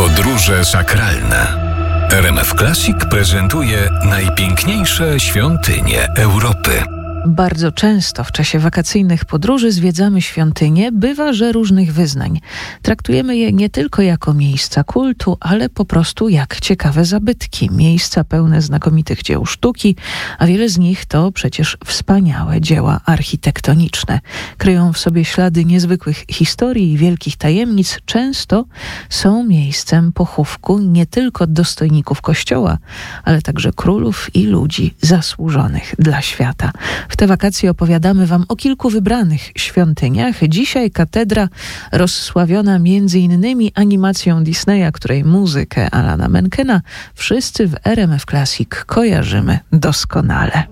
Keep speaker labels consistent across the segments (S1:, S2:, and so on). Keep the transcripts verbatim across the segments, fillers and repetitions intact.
S1: Podróże sakralne. R M F Classic prezentuje najpiękniejsze świątynie Europy.
S2: Bardzo często w czasie wakacyjnych podróży zwiedzamy świątynie, bywa, że różnych wyznań. Traktujemy je nie tylko jako miejsca kultu, ale po prostu jak ciekawe zabytki, miejsca pełne znakomitych dzieł sztuki, a wiele z nich to przecież wspaniałe dzieła architektoniczne. Kryją w sobie ślady niezwykłych historii i wielkich tajemnic, często są miejscem pochówku nie tylko dostojników Kościoła, ale także królów i ludzi zasłużonych dla świata. W te wakacje opowiadamy Wam o kilku wybranych świątyniach. Dzisiaj katedra rozsławiona między innymi animacją Disneya, której muzykę Alana Menkena wszyscy w R M F Classic kojarzymy doskonale.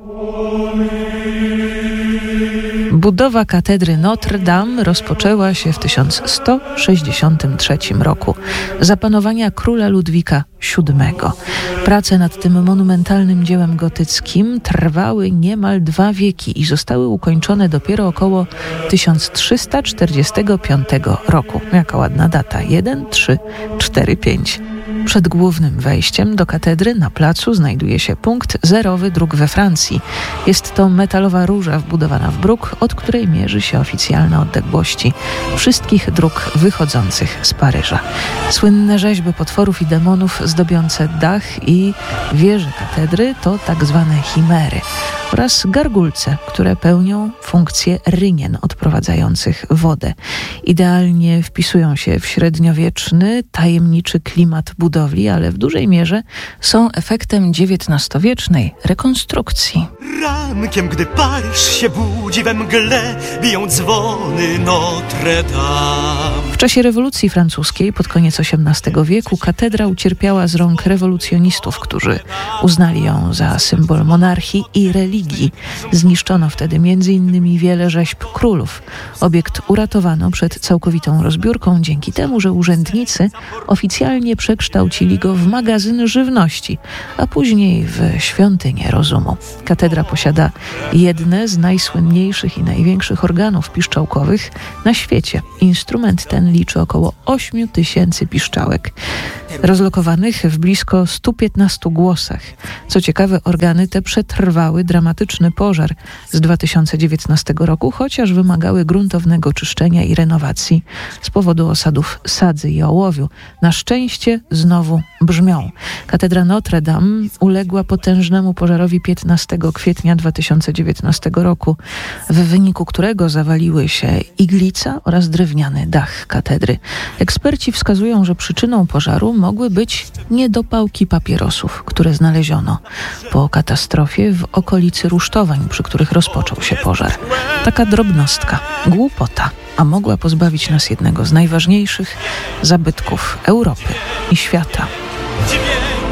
S2: Budowa katedry Notre Dame rozpoczęła się w tysiąc sto sześćdziesiątym trzecim roku za panowania króla Ludwika siódmego. Prace nad tym monumentalnym dziełem gotyckim trwały niemal dwa wieki i zostały ukończone dopiero około tysiąc trzysta czterdziestego piątego roku. Jaka ładna data. jeden, trzy, cztery, pięć. Przed głównym wejściem do katedry na placu znajduje się punkt zerowy dróg we Francji. Jest to metalowa róża wbudowana w bruk, od której mierzy się oficjalne odległości wszystkich dróg wychodzących z Paryża. Słynne rzeźby potworów i demonów zdobiące dach i wieże katedry to tak zwane chimery oraz gargulce, które pełnią funkcję rynien odprowadzających wodę. Idealnie wpisują się w średniowieczny, tajemniczy klimat budowli, ale w dużej mierze są efektem dziewiętnastowiecznej rekonstrukcji.
S3: Rankiem, gdy Paryż się budzi we mgle, biją dzwony Notre Dame.
S2: W czasie rewolucji francuskiej pod koniec osiemnastego wieku katedra ucierpiała z rąk rewolucjonistów, którzy uznali ją za symbol monarchii i religii. Zniszczono wtedy między innymi wiele rzeźb królów. Obiekt uratowano przed całkowitą rozbiórką dzięki temu, że urzędnicy oficjalnie przekształcili go w magazyn żywności, a później w świątynię rozumu. Katedra posiada jedne z najsłynniejszych i największych organów piszczałkowych na świecie. Instrument ten liczy około ośmiu tysięcy piszczałek, rozlokowanych w blisko stu piętnastu głosach. Co ciekawe, organy te przetrwały dramatyczny pożar z dwa tysiące dziewiętnastego roku, chociaż wymagały gruntownego czyszczenia i renowacji z powodu osadów sadzy i ołowiu. Na szczęście znowu brzmią. Katedra Notre Dame uległa potężnemu pożarowi piętnastego kwietnia dwa tysiące dziewiętnastego roku, w wyniku którego zawaliły się iglica oraz drewniany dach katedry. Eksperci wskazują, że przyczyną pożaru mogły być niedopałki papierosów, które znaleziono po katastrofie w okolicy rusztowań, przy których rozpoczął się pożar. Taka drobnostka, głupota, a mogła pozbawić nas jednego z najważniejszych zabytków Europy i świata.